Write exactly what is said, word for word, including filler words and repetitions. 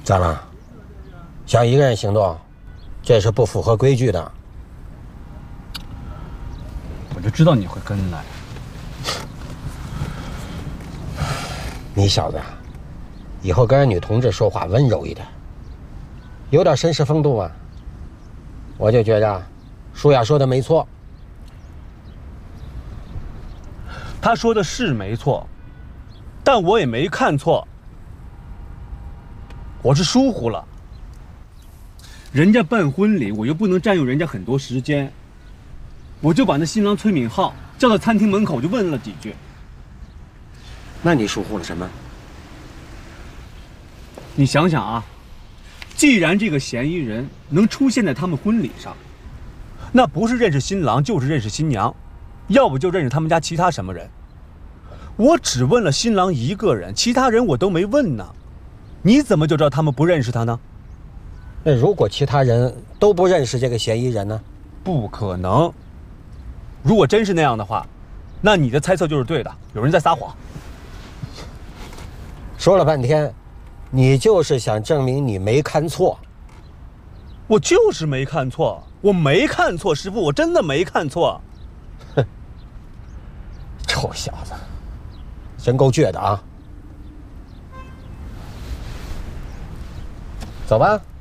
咋了？想一个人行动，这是不符合规矩的。 我就知道你会跟来。 你小子呀，以后跟人女同志说话温柔一点，有点绅士风度嘛。我就觉着，舒雅说的没错。 他说的是没错，但我也没看错，我是疏忽了。人家办婚礼，我又不能占用人家很多时间，我就把那新郎崔敏浩叫到餐厅门口，就问了几句。 那你疏忽了什么？ 你想想啊，既然这个嫌疑人能出现在他们婚礼上，那不是认识新郎就是认识新娘，要不就认识他们家其他什么人。我只问了新郎一个人，其他人我都没问呢，你怎么就知道他们不认识他呢？ 那如果其他人都不认识这个嫌疑人呢？ 不可能。如果真是那样的话，那你的猜测就是对的，有人在撒谎。 说了半天，你就是想证明你没看错。 我就是没看错，我没看错，师傅，我真的没看错。 哼，臭小子，真够倔的啊！走吧。